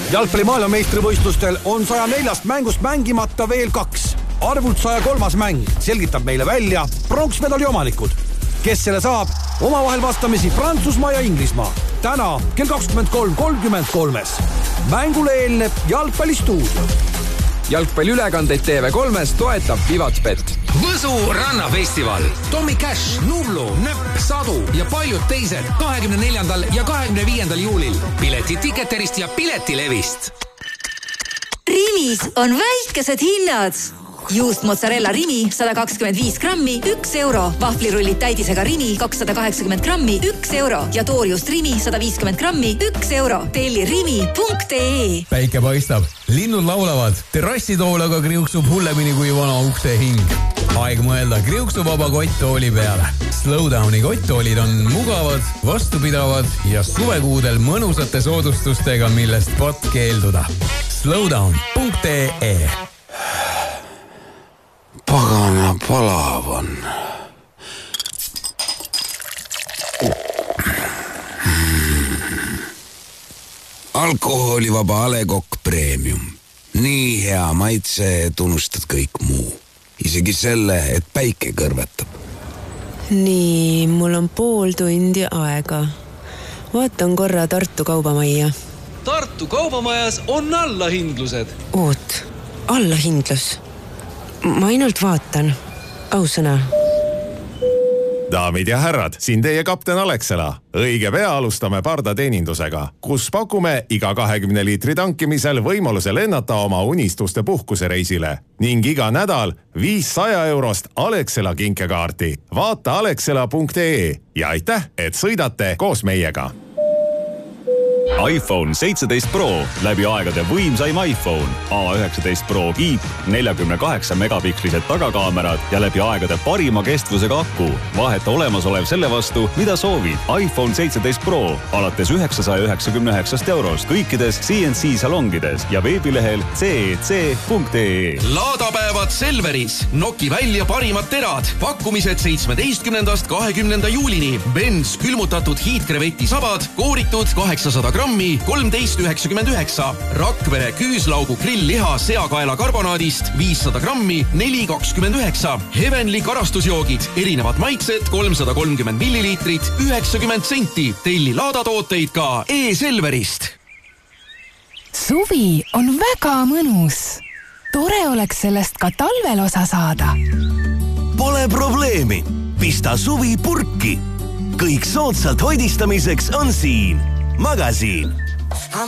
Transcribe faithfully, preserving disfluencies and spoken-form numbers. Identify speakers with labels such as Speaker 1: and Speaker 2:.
Speaker 1: Jalgpalli maailmameistrivõistlustel on saja neljast mängust mängimata veel kaks. Arvult saja kolmas mäng selgitab meile välja pronksmedali omanikud, kes selle saab omavahel vastamisi Prantsusmaa ja Inglismaa. Täna kell kakskümmend kolm kolmkümmend kolmes. Mängule eelneb jalgpallistuudio.
Speaker 2: Jalgpalliülekandeid T V kolmes toetab Vivatspet.
Speaker 3: Võsu rannafestival, Tommy Cash, Nublu, Nöpp, Sadu ja paljud teised kahekümne neljandal ja kahekümne viiendal juulil. Piletid Ticketerist ja Piletilevist.
Speaker 4: Rimis on väikesed hinnad. Juust mozzarella Rimi sada kakskümmend viis grammi, üks euro. Vahvlirullid täidisega Rimi kakssada kaheksakümmend grammi, üks euro. Ja toorjust Rimi sada viiskümmend grammi, üks euro. Telli rimi punkt ee.
Speaker 5: Päike paistab, linnud laulavad, terrassitoolaga kriuksub hullemini kui vana ukse hing. Aeg mõelda kriuksuvaba kotttooli peale. Slowdowni kotttoolid on mugavad, vastupidavad ja suvekuudel mõnusate soodustustega, millest pot keelduda. Slowdown punkt ee.
Speaker 6: Pagana palav on. Alkoholivaba A Le Coq Premium. Nii hea maitse, et unustad kõik muu. Isegi selle, et päike kõrvetab.
Speaker 7: Nii, mul on pool tundi aega. Vaatan korra Tartu kaubamajja.
Speaker 8: Tartu kaubamajas on allahindlused.
Speaker 7: Oot, allahindlus. Ma ainult vaatan. Ausõna.
Speaker 9: Daamid ja härrad, siin teie kapten Alexela. Õige pea alustame pardateenindusega, kus pakume iga kahekümne liitri tankimisel võimaluse lennata oma unistuste puhkusereisile ning iga nädal viissada eurost Alexela kinkekaarti. Vaata alexela punkt ee ja aitäh, et sõidate koos meiega.
Speaker 10: iPhone seitseteist Pro, läbi aegade võimsaim iPhone. A üheksateist Pro kiip, neljakümne kaheksa megapikslised tagakaamerad ja läbi aegade parima kestvusega aku. Vaheta olemasolev selle vastu, mida soovid. iPhone seitseteist Pro, alates üheksasaja üheksakümne üheksast eurost kõikides C N C salongides ja veebilehel c e c punkt ee.
Speaker 3: Laadapäevad Selveris. Noki välja parimad terad. Pakkumised seitsmeteistkümnendast kahekümnenda juulini. Benz külmutatud hiidkreveti sabad, kooritud kaheksasada grammi, kolmteist üheksakümmend üheksa. Rakvere küüslaugu grillliha seakaela karbonaadist viissada grammi, neli kakskümmend üheksa. Heavenly karastusjoogid, erinevad maitsed, kolmsada kolmkümmend milliliitrit, üheksakümmend senti. Telli laadatooteid ka e-Selverist.
Speaker 11: Suvi on väga mõnus. Tore oleks sellest ka talvel osa saada.
Speaker 12: Pole probleemi. Pista suvi purki. Kõik soodsalt hoidistamiseks on siin. Magasiin.